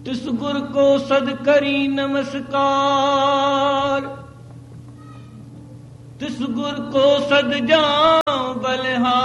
ਤਿਸ ਗੁਰ ਕੋ ਸਦ ਕਰੀ ਨਮਸਕਾਰ। ਤਿਸ ਗੁਰ ਕੋ ਸਦ ਜਾਉ ਬਲਿਹਾਰ।